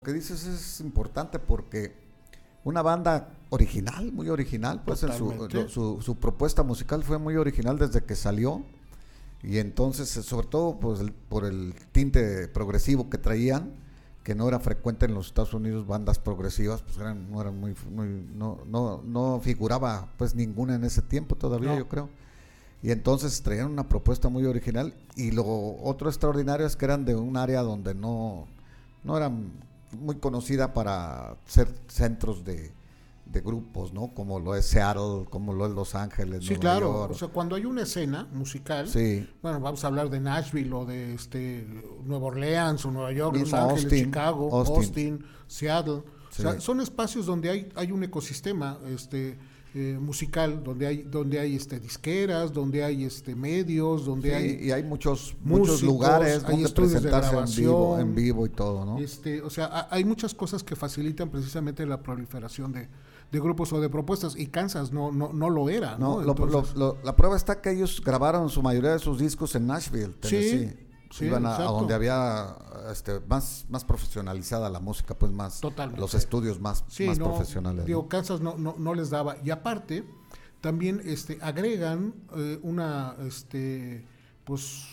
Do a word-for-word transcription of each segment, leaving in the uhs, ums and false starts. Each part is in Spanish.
Lo que dices es importante porque una banda original, muy original, pues en su, lo- su, su propuesta musical fue muy original desde que salió, y entonces eh, sobre todo pues el- por el tinte progresivo que traían, que no era frecuente en los Estados Unidos bandas progresivas, pues eran, no eran muy, muy no, no, no figuraba pues ninguna en ese tiempo todavía, No. yo creo. Y entonces traían una propuesta muy original, y lo otro extraordinario es que eran de un área donde no, no eran muy conocida para ser centros de, de grupos, ¿no? Como lo es Seattle, como lo es Los Ángeles, Sí, Nueva claro. York. O sea, cuando hay una escena musical, Sí, bueno, vamos a hablar de Nashville o de este Nueva Orleans o Nueva York, Los mismo Ángeles, Austin, Chicago, Austin. Austin, Seattle. Sí. O sea, son espacios donde hay, hay un ecosistema este eh, musical, donde hay donde hay este disqueras, donde hay este medios, donde Sí, hay y hay muchos muchos músicos, lugares hay donde estudios de presentarse en vivo, grabación. en vivo y todo, ¿no? Este, o sea, ha- hay muchas cosas que facilitan precisamente la proliferación de, de grupos o de propuestas, y Kansas no no no lo era, ¿no? No, lo- lo- Entonces, lo- la prueba está que ellos grabaron su mayoría de sus discos en Nashville, Tennessee. sí, Iban a, a exacto. donde había este, más, más profesionalizada la música, pues más Totalmente. los estudios más, sí, más no, profesionales. digo, ¿no? Kansas no, no, no les daba. Y aparte, también este, agregan eh, una, este, pues,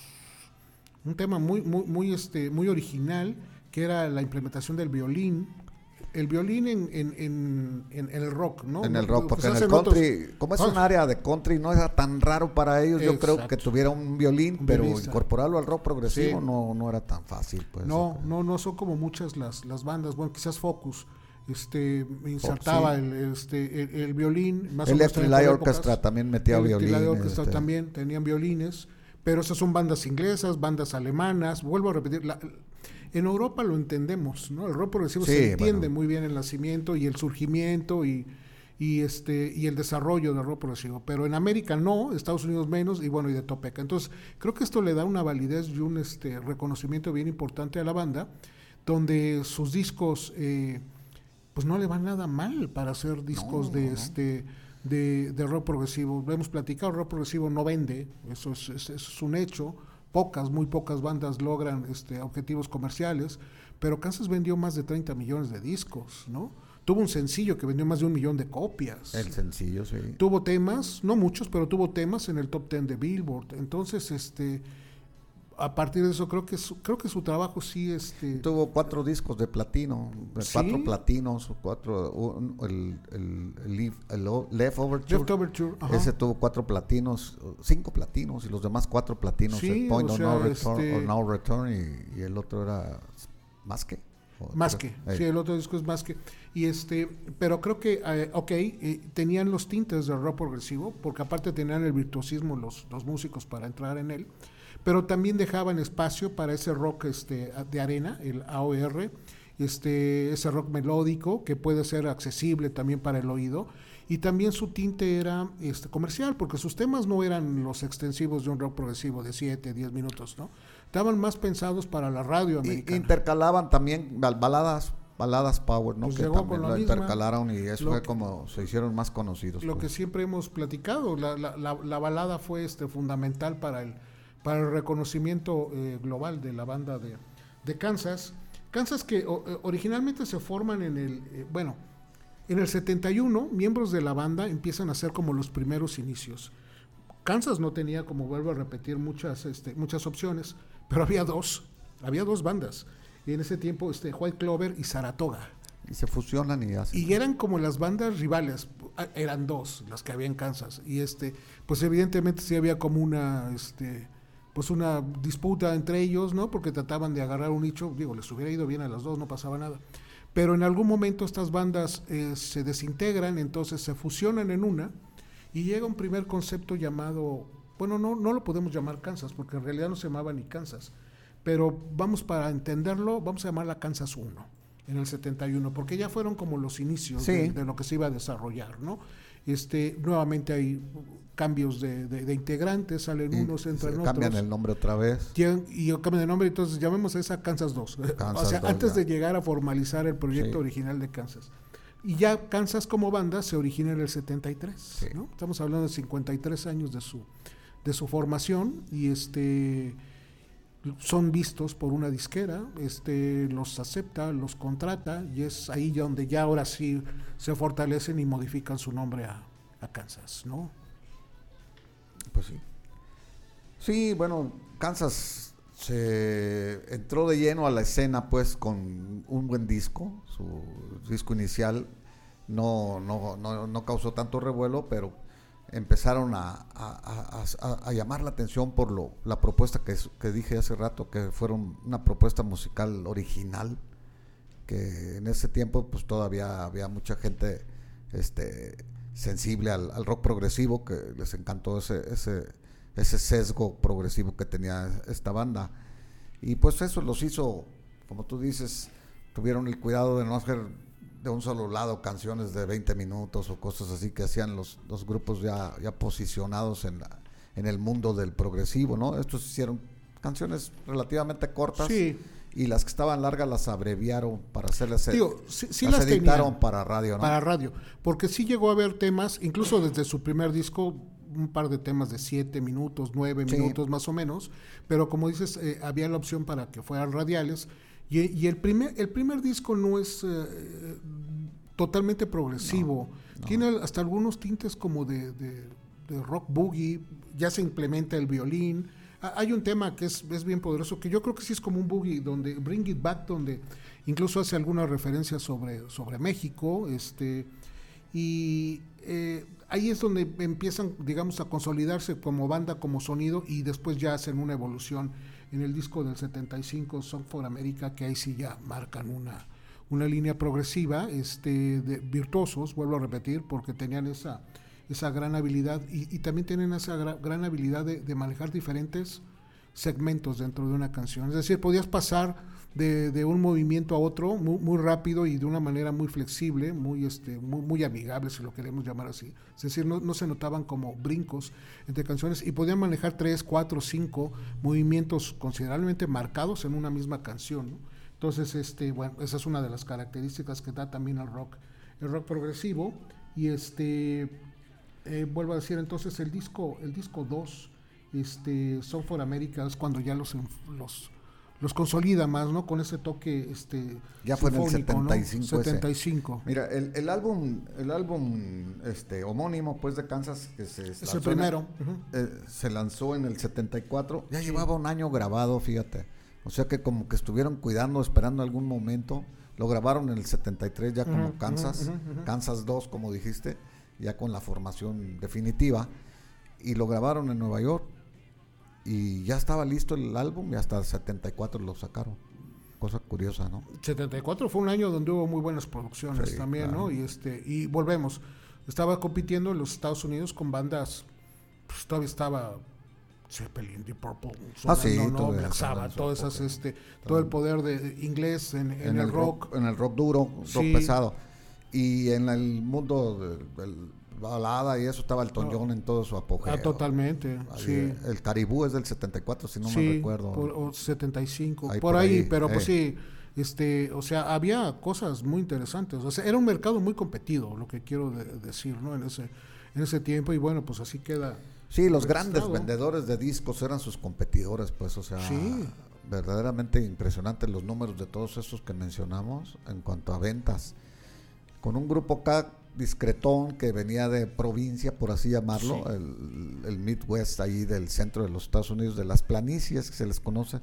un tema muy, muy, muy, este, muy original, que era la implementación del violín. El violín en, en, en, en, en el rock, ¿no? En el No, rock, pues porque en el hacen country, otros- como es Ah, un área de country, no era tan raro para ellos, yo creo que Exacto. tuviera un violín, Un pero violista. incorporarlo al rock progresivo Sí. no, no era tan fácil, pues. No, no, no son como muchas las, las bandas. Bueno, quizás Focus este insertaba sí. el, este, el, el violín. Más o menos Electric también por Light épocas. Orchestra también metía Electric violín. Light Orchestra este, también tenían violines, pero esas son bandas inglesas, bandas alemanas. Vuelvo a repetir, la- en Europa lo entendemos, ¿no? El rock progresivo Sí, se entiende bueno. muy bien el nacimiento y el surgimiento y, y este y el desarrollo del rock progresivo, pero en América no, Estados Unidos menos, y bueno, y de Topeka. Entonces, creo que esto le da una validez y un este reconocimiento bien importante a la banda, donde sus discos eh, pues no le van nada mal para hacer discos No, de no, no. este de, de rock progresivo. Lo hemos platicado, el rock progresivo no vende, eso es, es- eso es un hecho. Pocas, muy pocas bandas logran este objetivos comerciales, pero Kansas vendió más de treinta millones de discos, ¿no? Tuvo un sencillo que vendió más de un millón de copias. El sencillo, sí. Tuvo temas, no muchos, pero tuvo temas en el top ten de Billboard. Entonces, este a partir de eso creo que su, creo que su trabajo sí este Tuvo cuatro discos de platino, de ¿Sí? cuatro platinos, cuatro, un- el, el, el, Leaf- el o- Left Overture, Left Overture, ajá. ese tuvo cuatro platinos, cinco platinos, y los demás cuatro platinos, Sí, el Point o of sea, no Return, este- or No Return, y, y el otro era más que. o- Más que, eh, sí, el otro disco es más que. Y este, pero creo que, eh, ok, eh, tenían los tintes del rock progresivo, porque aparte tenían el virtuosismo los, los músicos para entrar en él, pero también dejaban espacio para ese rock este, de arena, el A O R, este, ese rock melódico que puede ser accesible también para el oído. Y también su tinte era este, comercial, porque sus temas no eran los extensivos de un rock progresivo de siete, diez minutos, ¿no? Estaban más pensados para la radio y americana. intercalaban también bal- baladas, baladas power, ¿no? Pues que llegó también con la lo misma, intercalaron, y eso lo fue que- como se hicieron más conocidos. Lo que pues. siempre hemos platicado, la, la, la, la balada fue este fundamental para el para el reconocimiento eh, global de la banda de, de Kansas. Kansas que o, eh, originalmente se forman en el, eh, bueno, en el setenta y uno, miembros de la banda empiezan a ser como los primeros inicios. Kansas no tenía, como vuelvo a repetir, muchas, este, muchas opciones, pero había dos, había dos bandas. Y en ese tiempo, este, White Clover y Saratoga. Y se fusionan y hacen. Y eran como las bandas rivales, eran dos las que había en Kansas. Y este, pues evidentemente sí había como una, este, pues una disputa entre ellos, ¿no? Porque trataban de agarrar un nicho, digo, les hubiera ido bien a las dos, no pasaba nada. Pero en algún momento estas bandas eh, se desintegran, entonces se fusionan en una, y llega un primer concepto llamado, bueno, no, no lo podemos llamar Kansas, porque en realidad no se llamaba ni Kansas, pero vamos para entenderlo, vamos a llamarla Kansas uno, en el setenta y uno, porque ya fueron como los inicios Sí. de, de lo que se iba a desarrollar, ¿no? Este, nuevamente hay cambios de, de, de integrantes, salen Y unos, entran se otros. cambian el nombre otra vez. Llegan- y cambian de nombre, entonces llamemos a esa Kansas dos. Kansas o sea, dos, antes ya. de llegar a formalizar el proyecto Sí. original de Kansas. Y ya Kansas como banda se origina en el setenta y tres, Sí. ¿no? Estamos hablando de cincuenta y tres años de su, de su formación, y este son vistos por una disquera, este, los acepta, los contrata, y es ahí donde ya ahora sí se fortalecen y modifican su nombre a, a Kansas, ¿no? Pues sí. Sí, bueno, Kansas se entró de lleno a la escena pues con un buen disco, su disco inicial no, no, no, no causó tanto revuelo, pero empezaron a, a, a, a llamar la atención por lo, la propuesta que, que dije hace rato, que fueron una propuesta musical original, que en ese tiempo pues todavía había mucha gente este, sensible al, al rock progresivo, que les encantó ese, ese, ese sesgo progresivo que tenía esta banda, y pues eso los hizo, como tú dices, tuvieron el cuidado de no hacer de un solo lado canciones de veinte minutos o cosas así que hacían los, los grupos ya, ya posicionados en, la, en el mundo del progresivo, ¿no? Estos hicieron canciones relativamente cortas, sí, y las que estaban largas las abreviaron para hacerles, Digo, sí, sí las, las editaron tenían, para radio, ¿no? Para radio, porque sí llegó a haber temas, incluso desde su primer disco, un par de temas de siete minutos, nueve Sí. minutos más o menos, pero como dices, eh, había la opción para que fueran radiales. Y, y el primer el primer disco no es eh, totalmente progresivo, no, no. Tiene hasta algunos tintes como de, de, de rock boogie, ya se implementa el violín. Ah, hay un tema que es, es bien poderoso, que yo creo que sí es como un boogie, donde Bring It Back, donde incluso hace alguna referencia sobre, sobre México, este y eh, ahí es donde empiezan, digamos, a consolidarse como banda, como sonido, y después ya hacen una evolución en el disco del setenta y cinco, Song for America, que ahí sí ya marcan una, una línea progresiva, este, de virtuosos, vuelvo a repetir, porque tenían esa, esa gran habilidad, y, y también tienen esa gra, gran habilidad de, de manejar diferentes segmentos dentro de una canción. Es decir, podías pasar de, de un movimiento a otro muy, muy rápido y de una manera muy flexible, muy, este, muy, muy amigable, si lo queremos llamar así. Es decir, no, no se notaban como brincos entre canciones, y podían manejar tres, cuatro, cinco movimientos considerablemente marcados en una misma canción, ¿no? Entonces, este, bueno, esa es una de las características que da también el rock, el rock progresivo. Y este, eh, vuelvo a decir, entonces el disco, el disco dos, este, Song for America, es cuando ya los, los los consolida más, ¿no? Con ese toque, este, ya fue en el setenta y cinco, ¿no? setenta y cinco. Mira, el, el álbum, el álbum, este, homónimo, pues, de Kansas, que se es el primero, en, uh-huh. eh, se lanzó en el setenta y cuatro, ya sí. llevaba un año grabado, fíjate, o sea que como que estuvieron cuidando, esperando algún momento, lo grabaron en el setenta y tres ya como uh-huh, Kansas, uh-huh, uh-huh. Kansas dos, como dijiste, ya con la formación definitiva, y lo grabaron en Nueva York, y ya estaba listo el álbum y hasta el setenta y cuatro lo sacaron. Cosa curiosa, ¿no? setenta y cuatro fue un año donde hubo muy buenas producciones, sí, también, claro. ¿no? Y este y volvemos, estaba compitiendo en los Estados Unidos con bandas, pues todavía estaba Zeppelin, Deep Purple, ah, sí, no, no, Black Sabbath, todas esas, este, todo el poder de inglés en, en, en el, el rock. rock. En el rock duro, rock sí. pesado. Y en el mundo del... del balada y eso, estaba el Elton John en todo su apogeo. Ah, totalmente, ahí, sí. El Caribú es del setenta y cuatro, si no sí, me recuerdo. Por, o setenta y cinco, ahí, por, por ahí, ahí, pero eh. pues sí, este, o sea, había cosas muy interesantes, o sea, era un mercado muy competido, lo que quiero de, decir, ¿no? En ese, en ese tiempo, y bueno, pues así queda. Sí, los grandes vendedores de discos eran sus competidores, pues, o sea, sí. verdaderamente impresionantes los números de todos estos que mencionamos en cuanto a ventas. Con un grupo acá discretón que venía de provincia, por así llamarlo, sí. el, el Midwest ahí del centro de los Estados Unidos, de las planicies que se les conoce,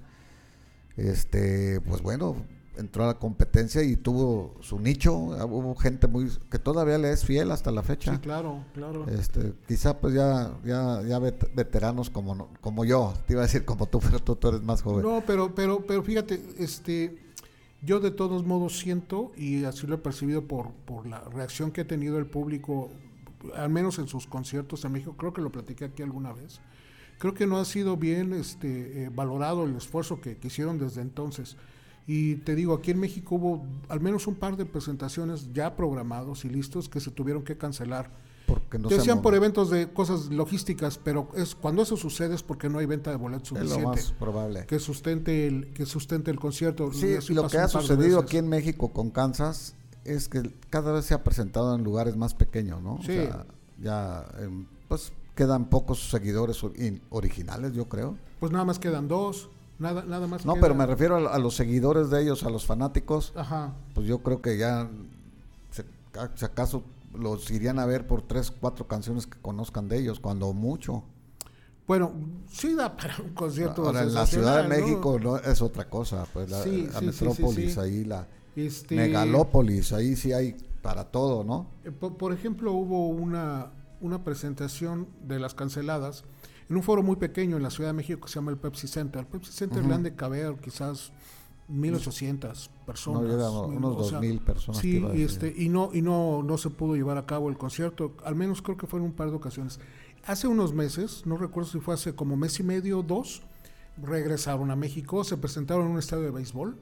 este, pues bueno, entró a la competencia y tuvo su nicho. Hubo gente muy que todavía le es fiel hasta la fecha. Sí, claro, claro. Este, quizá pues ya, ya, ya veteranos como como yo, te iba a decir como tú, pero tú, tú eres más joven. No, pero, pero, pero fíjate, este. Yo de todos modos siento, y así lo he percibido por, por la reacción que ha tenido el público, al menos en sus conciertos en México, creo que lo platiqué aquí alguna vez, creo que no ha sido bien este, eh, valorado el esfuerzo que, que hicieron desde entonces. Y te digo, aquí en México hubo al menos un par de presentaciones ya programados y listos que se tuvieron que cancelar. Porque no decían por eventos de cosas logísticas, pero es cuando eso sucede es porque no hay venta de boletos suficiente. Es lo más probable. Que sustente el, que sustente el concierto. Sí, y lo que ha sucedido aquí en México con Kansas es que cada vez se ha presentado en lugares más pequeños, ¿no? Sí. O sea, ya, pues quedan pocos seguidores originales, yo creo. Pues nada más quedan dos. Nada, nada más. No, queda... pero me refiero a, a los seguidores de ellos, a los fanáticos. Ajá. Pues yo creo que ya, se, si acaso, los irían a ver por tres, cuatro canciones que conozcan de ellos, cuando mucho. Bueno, sí da para un concierto. Ahora, en la Ciudad de México ¿no? No, es otra cosa, pues la, sí, la sí, metrópolis, sí, sí, sí. ahí la este, megalópolis, ahí sí hay para todo, ¿no? Por, por ejemplo, hubo una, una presentación de las canceladas en un foro muy pequeño en la Ciudad de México que se llama el Pepsi Center. El Pepsi Center uh-huh. le han de caber quizás mil ochocientas personas. No, llega unos dos mil personas. Sí, y, este, y, no, y no, no se pudo llevar a cabo el concierto, al menos creo que fue en un par de ocasiones. Hace unos meses, no recuerdo si fue hace como mes y medio, dos, regresaron a México, se presentaron en un estadio de béisbol.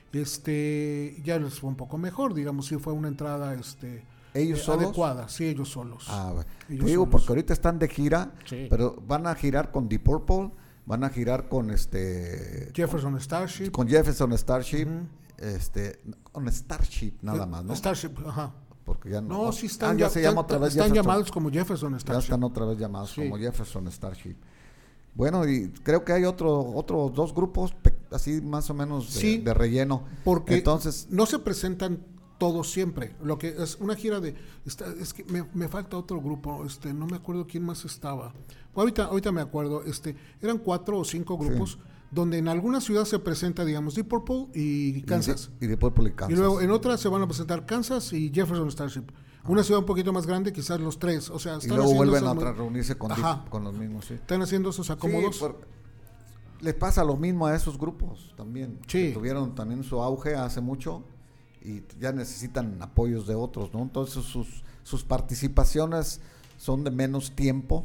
Este, ya les fue un poco mejor, digamos, sí fue una entrada este, ¿Ellos eh, solos? adecuada, sí, ellos solos. Ah, bueno. ellos Te digo, solos. porque ahorita están de gira, sí. pero van a girar con Deep Purple, van a girar con este... Jefferson Starship. Con Jefferson Starship, uh-huh. este, con Starship nada más, ¿no? Starship, ajá. Porque ya no, no, sí están, ah, ya ya, se llama otra vez están Jefferson. llamados como Jefferson Starship. Ya están otra vez llamados sí. como Jefferson Starship. Bueno, y creo que hay otro, otros dos grupos así más o menos de, sí, de relleno. Porque entonces no se presentan todos siempre. Lo que es una gira de, está, es que me, me falta otro grupo, este, no me acuerdo quién más estaba. Ahorita, ahorita me acuerdo, este, eran cuatro o cinco grupos. Sí. Donde en alguna ciudad se presenta, digamos, Deep Purple y Kansas. Y, de, y Deep Purple y Kansas. Y luego en otra se van a presentar Kansas y Jefferson Starship. Ah. Una ciudad un poquito más grande, quizás los tres. O sea, están y luego vuelven a otra reunirse con, Ajá. con los mismos. Sí. Están haciendo esos acomodos. Sí, por, les pasa lo mismo a esos grupos también. Sí. Que tuvieron también su auge hace mucho y ya necesitan apoyos de otros, ¿no? Entonces sus, sus participaciones son de menos tiempo.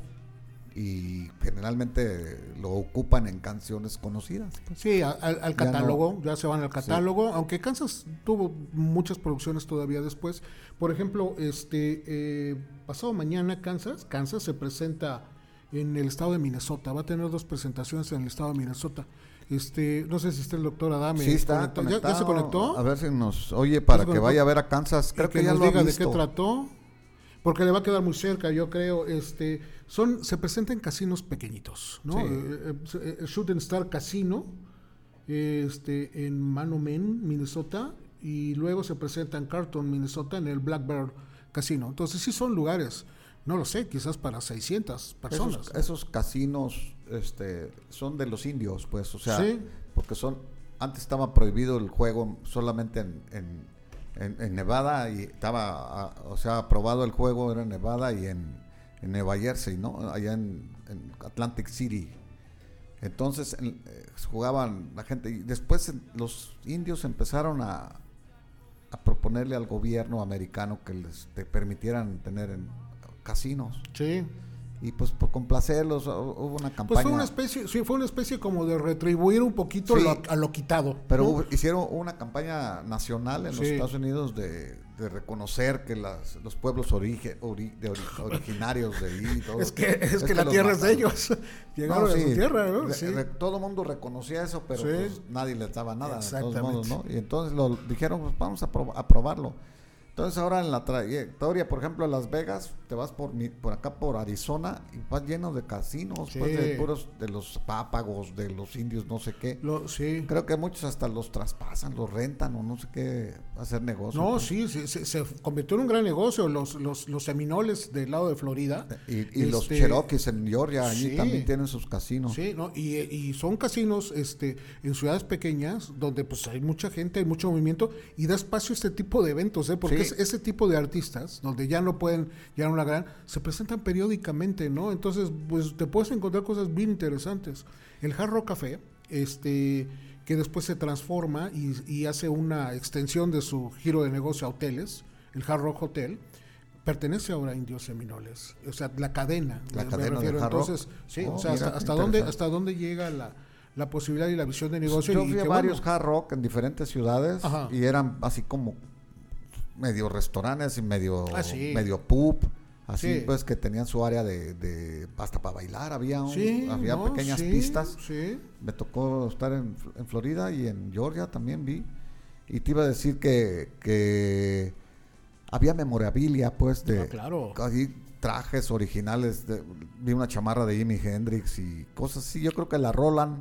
Y generalmente lo ocupan en canciones conocidas. Pues. Sí, al, al catálogo, ya, no, ya se van al catálogo, sí. Aunque Kansas tuvo muchas producciones todavía después. Por ejemplo, este eh, pasado mañana Kansas, Kansas se presenta en el estado de Minnesota, va a tener dos presentaciones en el estado de Minnesota. Este, no sé si está el doctor Adame. Sí, está ¿Ya, ¿Ya se conectó? A ver si nos oye para que vaya a ver a Kansas. Creo que, que ya nos lo diga ha visto. de qué trató. Porque le va a quedar muy cerca, yo creo. Este, son, se presentan casinos pequeñitos, ¿no? Sí. Eh, eh, el Shooting Star Casino, este, en Mahnomen, Minnesota, y luego se presenta en Carlton, Minnesota, en el Blackbird Casino. Entonces sí son lugares, no lo sé, quizás para seiscientas personas. Esos, ¿no? esos casinos, este, son de los indios, pues, o sea, sí. porque son, antes estaba prohibido el juego solamente en, en En, en Nevada y estaba, o sea, aprobado el juego era en Nevada y en, en Nueva Jersey, ¿no? Allá en, en Atlantic City. Entonces en, eh, jugaban la gente y después en, los indios empezaron a, a proponerle al gobierno americano que les te permitieran tener en casinos. Sí. Y pues por complacerlos hubo una campaña. Pues fue una especie, sí, fue una especie como de retribuir un poquito sí, lo, a lo quitado. Pero ¿no? hubo, hicieron una campaña nacional en sí. los Estados Unidos de, de reconocer que las, los pueblos orige, ori, de ori, originarios de ahí. Todo, es que, es es que, que la tierra es de mataron. ellos. Llegaron no, sí, a su tierra, ¿no? Re, Sí. re, todo el mundo reconocía eso, pero sí. pues, nadie les daba nada. De todos modos, ¿no? Y entonces lo dijeron, pues vamos a, prob a probarlo. Entonces ahora en la trayectoria, por ejemplo, a Las Vegas, te vas por por acá por Arizona y vas lleno de casinos, sí. pues de puros, de los pápagos, de los indios, no sé qué. Lo, sí. Creo que muchos hasta los traspasan, los rentan o no sé qué, hacer negocio. No, pues. sí, se, se, se convirtió en un gran negocio, los, los, los seminoles del lado de Florida. Y, y este, los Cherokees en Georgia, allí sí. también tienen sus casinos. Sí, ¿no? y, y son casinos este, en ciudades pequeñas donde pues hay mucha gente, hay mucho movimiento y da espacio a este tipo de eventos, ¿eh? Porque sí. es, ese tipo de artistas, donde ya no pueden llegar a una gran, se presentan periódicamente, ¿no? Entonces, pues te puedes encontrar cosas bien interesantes. El Hard Rock Café, este, que después se transforma y, y hace una extensión de su giro de negocio a hoteles, el Hard Rock Hotel, pertenece ahora a Indios Seminoles, o sea, la cadena, la me, cadena me refiero. Entonces, sí, oh, o sea, mira, hasta, hasta dónde, hasta dónde llega la, la posibilidad y la visión de negocio. Yo y fui a que, varios bueno, hard rock en diferentes ciudades. Ajá. Y eran así como medio restaurantes y medio ah, sí. medio pub, así sí. pues que tenían su área de, de hasta para bailar, había un, sí, había no, pequeñas sí, pistas. Sí. Me tocó estar en, en Florida y en Georgia también vi. Y te iba a decir que, que había memorabilia pues de ah, claro. ahí, trajes originales, de, vi una chamarra de Jimi Hendrix y cosas así. Yo creo que la Roland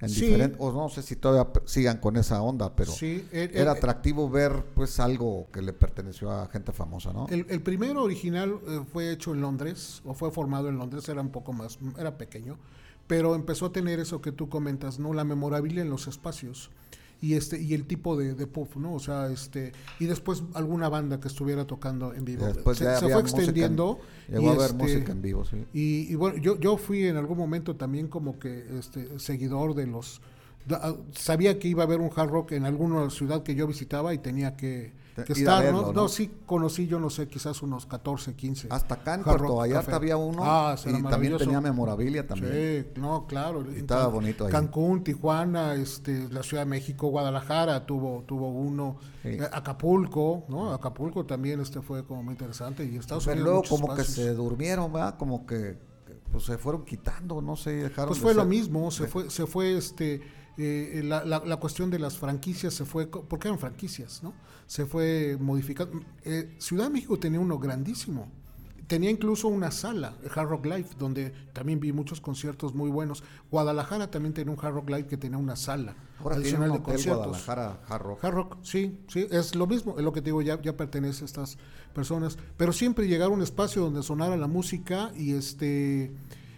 en sí. diferente, o no sé si todavía sigan con esa onda, pero sí, el, era el, atractivo ver pues algo que le perteneció a gente famosa, ¿no? El, el primero original eh, fue hecho en Londres, o fue formado en Londres, era un poco más, era pequeño, pero empezó a tener eso que tú comentas, ¿no? La memorabilia en los espacios. Y este y el tipo de, de pop, ¿no? O sea, este y después alguna banda que estuviera tocando en vivo. Después se, ya se fue extendiendo. En, llegó y a haber este, música en vivo, sí. Y, y bueno, yo yo fui en algún momento también como que este seguidor de los da, sabía que iba a haber un hard rock en alguna ciudad que yo visitaba y tenía que, que estar, verlo, ¿no? ¿no? No, sí conocí, yo no sé, quizás unos catorce, quince. Hasta acá en Puerto Vallarta había uno ah, y también tenía memorabilia también. Sí, no, claro. Y estaba bonito ahí. Cancún, Tijuana, este, la Ciudad de México, Guadalajara tuvo tuvo uno, sí. Acapulco, ¿no? Acapulco también este fue como muy interesante y Estados Pero Unidos. luego como espacios. que se durmieron, ¿verdad? Como que pues se fueron quitando, no sé, dejaron Pues de fue ser, lo mismo, se de... fue se fue este Eh, la, la, la cuestión de las franquicias se fue, porque eran franquicias, ¿no? Se fue modificando. Eh, Ciudad de México tenía uno grandísimo. Tenía incluso una sala, el Hard Rock Live, donde también vi muchos conciertos muy buenos. Guadalajara también tenía un Hard Rock Live que tenía una sala Ahora adicional tiene un de hotel conciertos. Guadalajara Hard Rock. Hard Rock, sí, sí, es lo mismo, es lo que te digo, ya, ya pertenece a estas personas. Pero siempre llegar a un espacio donde sonara la música y este...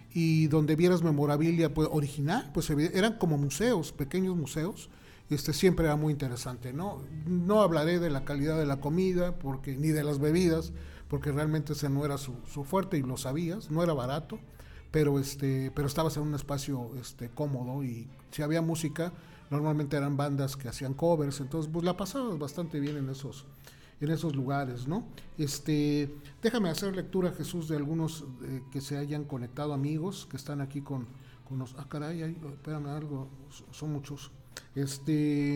y donde vieras memorabilia pues, original, pues eran como museos, pequeños museos, este siempre era muy interesante, ¿no? No hablaré de la calidad de la comida, porque ni de las bebidas, porque realmente ese no era su, su fuerte y lo sabías, no era barato, pero este, pero estabas en un espacio este cómodo y si había música, normalmente eran bandas que hacían covers, entonces pues la pasabas bastante bien en esos en esos lugares, ¿no? Este, déjame hacer lectura, Jesús, de algunos eh, que se hayan conectado, amigos que están aquí con, con los, ah, caray, ay, espérame algo, son muchos. Este,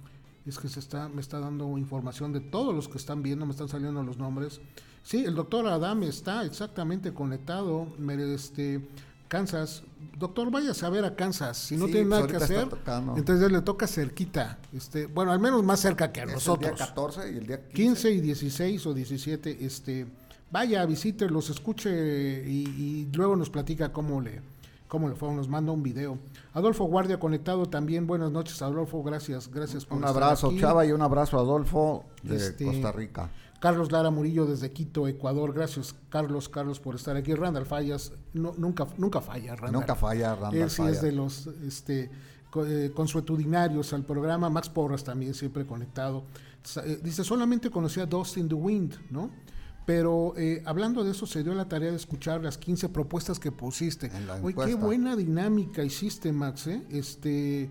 es que se está, me está dando información de todos los que están viendo, me están saliendo los nombres. Sí, el doctor Adame está exactamente conectado, este, Kansas. Doctor, váyase a ver a Kansas. Si no sí, tiene nada que hacer, entonces le toca cerquita. Este, bueno, al menos más cerca que a es nosotros. El día catorce y el día quince. quince y dieciséis o diecisiete. Este, vaya, visite, los escuche y, y luego nos platica cómo le, cómo le fue. Nos manda un video. Adolfo Guardia conectado también. Buenas noches, Adolfo. Gracias, gracias por un estar abrazo, aquí. Chava, y un abrazo a Adolfo de este, Costa Rica. Carlos Lara Murillo desde Quito, Ecuador. Gracias, Carlos, Carlos, por estar aquí. Randall Fallas, no, nunca, nunca falla, Randall. Nunca falla, Randall. Él sí falla. es de los este, eh, consuetudinarios al programa. Max Porras también siempre conectado. Eh, dice, solamente conocía Dust in the Wind, ¿no? Pero eh, hablando de eso, se dio la tarea de escuchar las quince propuestas que pusiste. Oye, qué buena dinámica hiciste, Max, ¿eh? Este...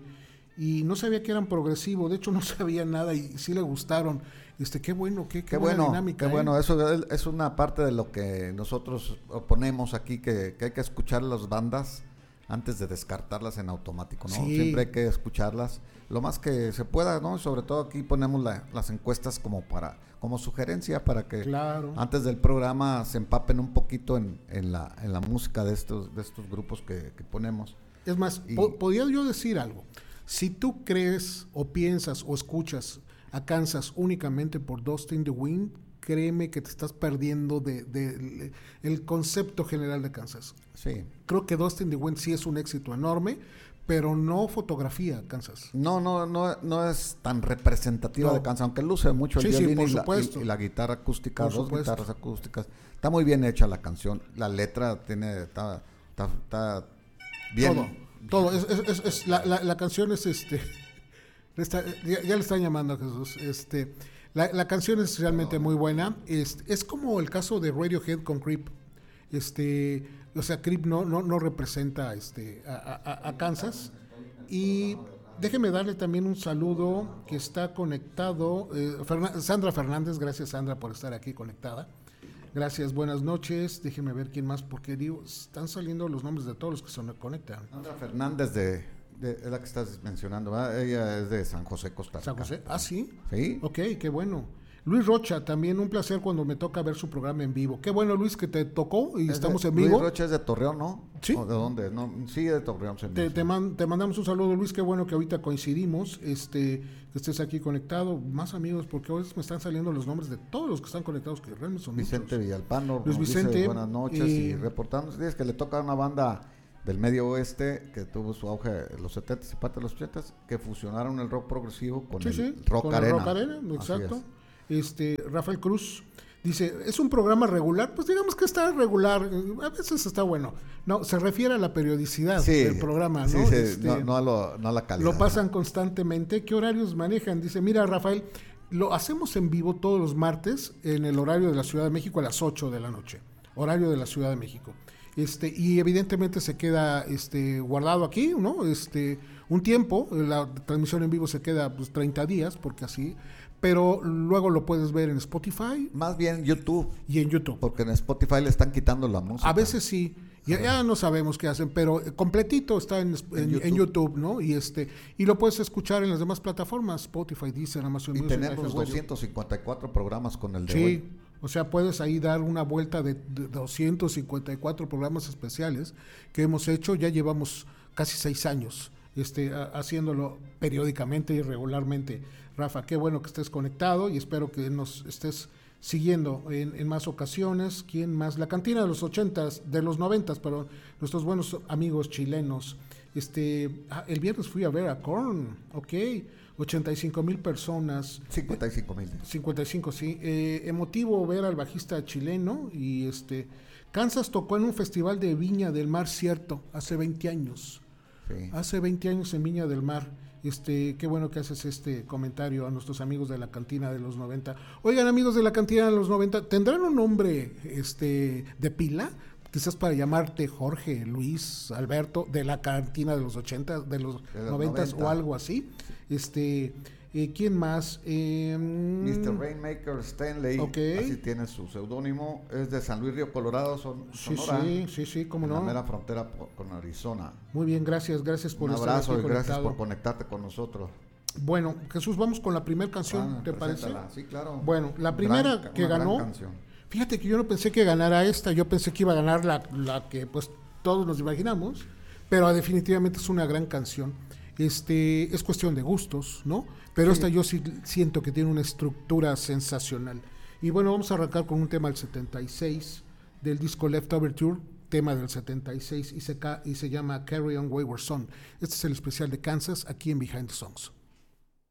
y no sabía que eran progresivos, de hecho no sabía nada y sí le gustaron. Este, qué bueno, qué, qué, qué buena bueno, dinámica. Qué ¿eh? bueno, eso es una parte de lo que nosotros ponemos aquí, que, que hay que escuchar las bandas antes de descartarlas en automático, ¿no? Sí. Siempre hay que escucharlas lo más que se pueda, ¿no? Sobre todo aquí ponemos la, las encuestas como para como sugerencia para que claro. antes del programa se empapen un poquito en, en, la, en la música de estos, de estos grupos que, que ponemos. Es más, y, po- podría yo decir algo. Si tú crees o piensas o escuchas a Kansas únicamente por Dust in the Wind, créeme que te estás perdiendo de, de, de el concepto general de Kansas. Sí. Creo que Dust in the Wind sí es un éxito enorme, pero no fotografía Kansas. No, no, no, no es tan representativa no. de Kansas, aunque luce mucho el sí, violín sí, y, la, y, y la guitarra acústica, por dos supuesto. guitarras acústicas. Está muy bien hecha la canción, la letra tiene, está, está, está bien. Todo, todo, es, es, es, es la, la, la canción es este, está, ya, ya le están llamando a Jesús, este, la, la canción es realmente muy buena, es, es como el caso de Radiohead con Creep, este, o sea, Creep no, no, no representa este, a, a, a Kansas, y déjeme darle también un saludo que está conectado, eh, Fernan- Sandra Fernández, gracias Sandra por estar aquí conectada. Gracias, buenas noches. Déjeme ver quién más, porque digo, están saliendo los nombres de todos los que se me conectan. Sandra Fernández de, de es la que estás mencionando, ¿verdad? Ella es de San José, Costa Rica. ¿San José? Ah, sí. Sí. Ok, qué bueno. Luis Rocha, también un placer cuando me toca ver su programa en vivo. Qué bueno, Luis, que te tocó y Es estamos de, en vivo. Luis Rocha es de Torreón, ¿no? Sí. ¿O ¿De dónde? No, sí, de Torreón. Se Te, te, man, te mandamos un saludo, Luis. Qué bueno que ahorita coincidimos, este, que estés aquí conectado. Más amigos, porque hoy me están saliendo los nombres de todos los que están conectados, que realmente son Vicente muchos. Villalpano, Luis nos dice Vicente, buenas noches eh, y reportando. Dice que le toca a una banda del medio oeste, que tuvo su auge en los setentas y parte de los ochentas, que fusionaron el rock progresivo con sí, el sí, rock con arena. El rock arena, exacto. Este, Rafael Cruz dice, ¿es un programa regular? Pues digamos que está regular, a veces está bueno. No, se refiere a la periodicidad sí, del programa, ¿no? Sí, sí, este, no, no, a lo, no a la calidad. Lo pasan constantemente. ¿Qué horarios manejan? Dice, mira, Rafael, lo hacemos en vivo todos los martes en el horario de la Ciudad de México a las ocho de la noche. Horario de la Ciudad de México. Este, y evidentemente se queda este, guardado aquí, ¿no? Este, un tiempo, la transmisión en vivo se queda pues, treinta días, porque así, pero luego lo puedes ver en Spotify. Más bien YouTube. Y en YouTube. Porque en Spotify le están quitando la música. A veces sí, ya, ya no sabemos qué hacen, pero completito está en, en, en, YouTube. en YouTube, ¿no? Y este y lo puedes escuchar en las demás plataformas, Spotify, Deezer, Amazon Music. Y Music, tenemos doscientos cincuenta y cuatro programas con el de sí, hoy. O sea, puedes ahí dar una vuelta de, de doscientos cincuenta y cuatro programas especiales que hemos hecho. Ya llevamos casi seis años este, a, haciéndolo periódicamente y regularmente. Rafa, qué bueno que estés conectado y espero que nos estés siguiendo en, en más ocasiones. ¿Quién más? La Cantina de los ochentas, de los noventas, pero nuestros buenos amigos chilenos. Este, ah, el viernes fui a ver a Korn, ok. ochenta y cinco mil personas. cincuenta y cinco mil. cincuenta y cinco, sí. Eh, emotivo ver al bajista chileno. Y este Kansas tocó en un festival de Viña del Mar, cierto, hace veinte años. Sí. Hace veinte años en Viña del Mar. Este, qué bueno que haces este comentario a nuestros amigos de la Cantina de los noventa. Oigan, amigos de la Cantina de los noventa, ¿tendrán un nombre este, de pila? Quizás para llamarte Jorge, Luis, Alberto, de la Cantina de los ochenta, de los noventas o algo así. Este, eh, ¿quién más? Eh, mister Rainmaker Stanley, okay. Así tiene su seudónimo, es de San Luis Río Colorado, son, Sonora. Sí, sí, sí, sí, cómo no. En la mera frontera con Arizona. Muy bien, gracias, gracias por Un estar abrazo aquí y conectado. Gracias por conectarte con nosotros. Bueno, Jesús, vamos con la primera canción, ah, ¿te parece? Sí, claro. Bueno, la primera gran, que ganó, fíjate que yo no pensé que ganara esta, yo pensé que iba a ganar la, la que pues todos nos imaginamos, pero definitivamente es una gran canción. Este, es cuestión de gustos, ¿no? Pero sí. Esta yo sí siento que tiene una estructura sensacional. Y bueno, vamos a arrancar con un tema del setenta y seis, del disco Leftover Tour, tema del setenta y seis, y se, y se llama Carry On Wayward Son. Este es el especial de Kansas, aquí en Behind the Songs.